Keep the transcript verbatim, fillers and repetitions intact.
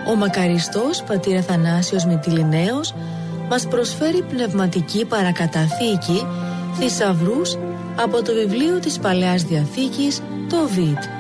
Ο μακαριστός πατήρ Αθανάσιος Μυτιληναίος μας προσφέρει πνευματική παρακαταθήκη θησαυρούς από το βιβλίο της Παλαιάς Διαθήκης, το Οβίδ.